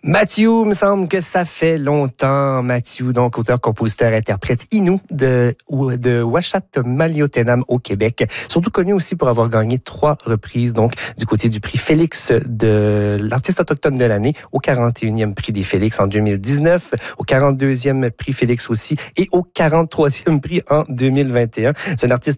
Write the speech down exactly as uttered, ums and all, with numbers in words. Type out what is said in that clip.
Mathieu, me semble que ça fait longtemps. Mathieu, donc auteur, compositeur, interprète Innu de, de Uashat Maliotenam au Québec. Surtout connu aussi pour avoir gagné trois reprises, donc du côté du prix Félix de l'artiste autochtone de l'année, au quarante et unième prix des Félix en deux mille dix-neuf, au quarante-deuxième prix Félix aussi et au quarante-troisième prix en deux mille vingt et un. C'est un artiste